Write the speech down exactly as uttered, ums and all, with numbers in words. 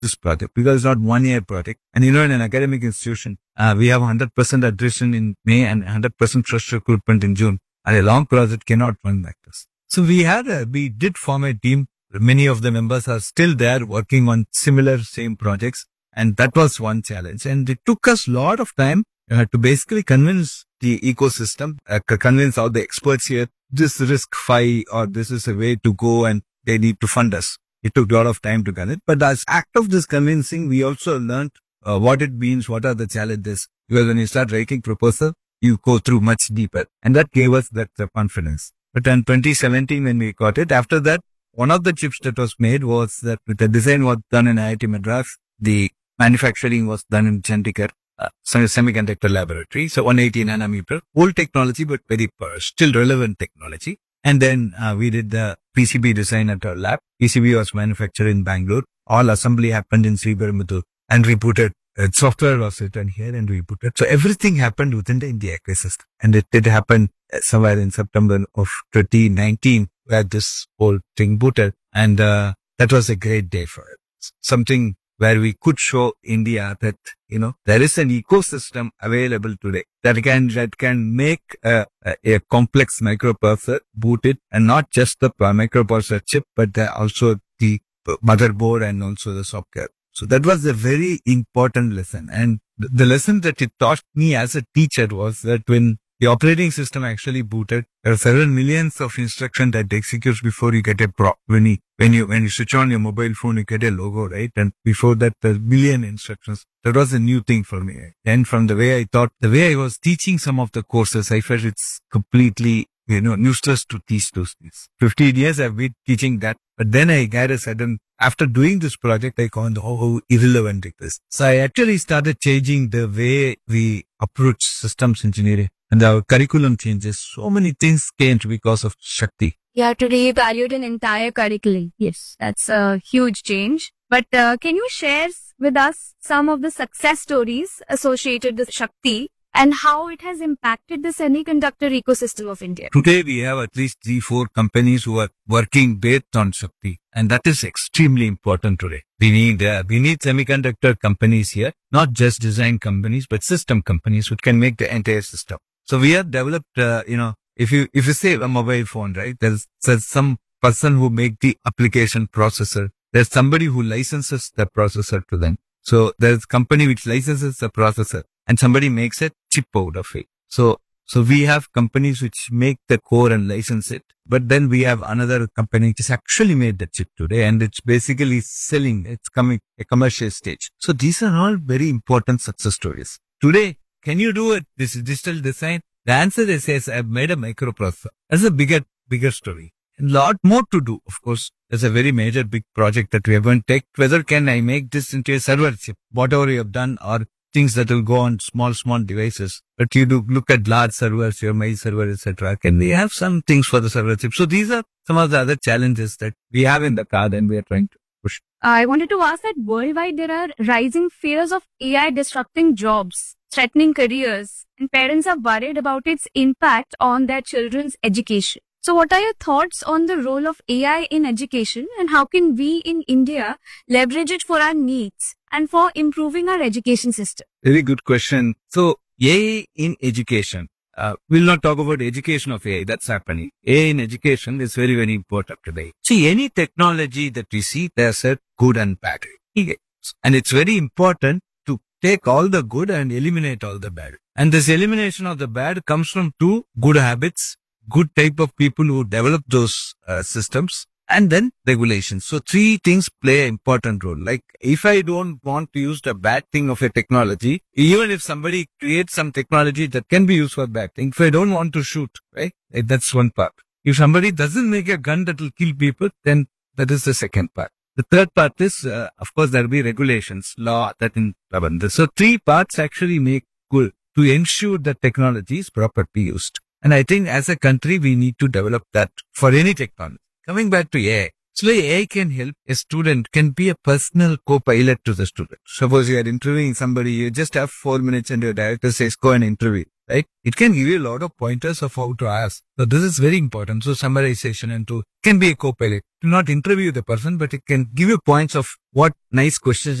this project because it's not one year project. And you know, in an academic institution, uh, we have one hundred percent attrition in May and one hundred percent fresh recruitment in June. And a long project cannot run like this. So we had a, we did form a team. Many of the members are still there working on similar same projects. And that was one challenge. And it took us a lot of time uh, to basically convince the ecosystem, uh, convince all the experts here, this risk-fi or this is a way to go and they need to fund us. It took a lot of time to convince. But as act of this convincing, we also learned uh, what it means, what are the challenges. Because when you start writing proposal, you go through much deeper. And that gave us that uh, confidence. But in twenty seventeen, when we got it, after that, one of the chips that was made was that the design was done in I I T Madras. The manufacturing was done in Chandigarh, uh, semiconductor laboratory. So one eighty nanometer, old technology, but very uh, still relevant technology. And then uh, we did the P C B design at our lab. P C B was manufactured in Bangalore. All assembly happened in Sriperumbudur and we put it. Uh, software was written here and we put it. So everything happened within the India ecosystem. And it did happen somewhere in September of twenty nineteen where this whole thing booted. And uh, that was a great day for it. Something where we could show India that, you know, there is an ecosystem available today that can, that can make a, a, a complex microprocessor, boot it, and not just the microprocessor chip, but the, also the motherboard and also the software. So that was a very important lesson. And the lesson that it taught me as a teacher was that when the operating system actually booted, there are several millions of instructions that executes before you get a prop. When you, when you, when you switch on your mobile phone, you get a logo, right? And before that, there's million instructions. That was a new thing for me. And from the way I thought, the way I was teaching some of the courses, I felt it's completely, you know, useless to teach those things. fifteen years I've been teaching that. But then I got a sudden, after doing this project, I found how, how irrelevant it is. So I actually started changing the way we approach systems engineering. And our curriculum changes. So many things changed because of Shakti. Yeah, to reevaluate an entire curriculum. Yes, that's a huge change. But uh, can you share with us some of the success stories associated with Shakti and how it has impacted the semiconductor ecosystem of India? Today, we have at least three, four companies who are working based on Shakti. And that is extremely important today. We need, uh, we need semiconductor companies here, not just design companies, but system companies which can make the entire system. So we have developed, uh, you know, if you, if you say a mobile phone, right, there's, there's some person who make the application processor. There's somebody who licenses the processor to them. So there's a company which licenses the processor and somebody makes a chip out of it. So, so we have companies which make the core and license it. But then we have another company which has actually made the chip today and it's basically selling. It's coming a commercial stage. So these are all very important success stories. Today, can you do it? This is digital design. The answer is yes, I've made a microprocessor. That's a bigger, bigger story. A lot more to do. Of course, there's a very major big project that we are going to take. Whether can I make this into a server chip, whatever you have done, or things that will go on small, small devices. But you do look at large servers, your mail server, et cetera. Can we have some things for the server chip? So these are some of the other challenges that we have in the card and we are trying to push. I wanted to ask that worldwide there are rising fears of A I disrupting jobs, threatening careers, and parents are worried about its impact on their children's education. So what are your thoughts on the role of A I in education and how can we in India leverage it for our needs and for improving our education system? Very good question. So A I in education, uh, we'll not talk about education of A I. That's happening. A I in education is very, very important today. See, any technology that we see, there's a good and bad. And it's very important to take all the good and eliminate all the bad. And this elimination of the bad comes from two good habits, good type of people who develop those uh, systems, and then regulations. So three things play an important role. Like if I don't want to use the bad thing of a technology, even if somebody creates some technology that can be used for bad thing, if I don't want to shoot, right? That's one part. If somebody doesn't make a gun that will kill people, then that is the second part. The third part is, uh, of course, there will be regulations, law that in Prabandha. So three parts actually make good to ensure that technology is properly used. And I think as a country, we need to develop that for any technology. Coming back to A I, So A I can help a student, can be a personal co-pilot to the student. Suppose you are interviewing somebody, you just have four minutes and your director says, go and interview, right? It can give you a lot of pointers of how to ask. So this is very important. So summarization and to can be a co-pilot. Do not interview the person, but it can give you points of what nice questions